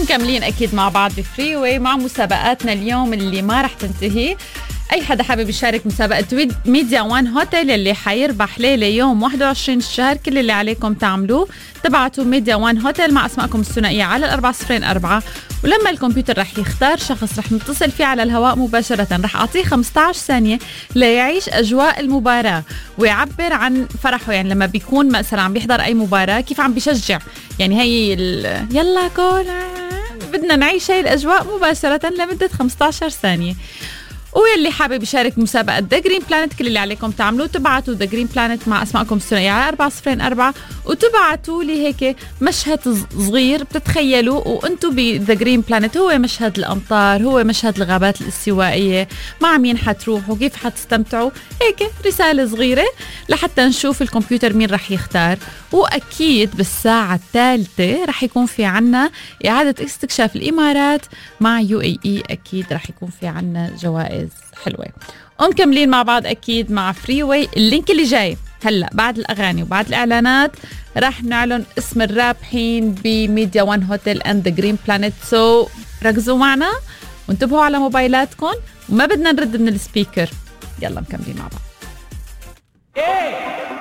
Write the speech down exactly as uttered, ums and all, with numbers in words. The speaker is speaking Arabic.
ومكملين أكيد مع بعض بفري واي مع مسابقاتنا اليوم اللي ما رح تنتهي. أي حدا حابب يشارك مسابقة ميديا وان هوتيل اللي حيربح ليلة يوم واحد وعشرين الشهر، كل اللي عليكم تعملوه تبعتوا ميديا وان هوتيل مع أسماءكم الثنائية على الأربعة صفرين أربعة، ولما الكمبيوتر رح يختار شخص رح نتصل فيه على الهواء مباشرة. رح أعطيه خمسة عشر ثانية ليعيش أجواء المباراة ويعبر عن فرحه، يعني لما بيكون مثلا عم بيحضر أي مباراة كيف عم بيشجع، يعني هي يلا كول، بدنا نعيش هاي الأجواء مباشرة لمدة خمسة عشر ثانية. واللي حابب يشارك مسابقة ذا جرين بلانت كل اللي عليكم تعملوه تبعتوا ذا جرين بلانت مع أسماءكم الثنائية على أربعة صفرين أربعة، وتبعتوا لي هيك مشهد صغير بتتخيلوا وأنتوا بذا جرين بلانت. هو مشهد الأمطار، هو مشهد الغابات الاستوائية، مع مين حتروحوا، كيف حتستمتعوا، هيك رسالة صغيرة لحتى نشوف الكمبيوتر مين رح يختار. وأكيد بالساعة الثالثة رح يكون في عنا إعادة استكشاف الإمارات مع يو اي اي، أكيد رح يكون في عنا جوائز حلوة. ومكملين مع بعض أكيد مع فري واي. اللينك اللي جاي هلأ بعد الأغاني وبعد الإعلانات رح نعلن اسم الرابحين بميديا وان هوتيل اند ذا جرين بلانت، سو ركزوا معنا وانتبهوا على موبايلاتكم وما بدنا نرد من السبيكر. يلا مكملين مع بعض.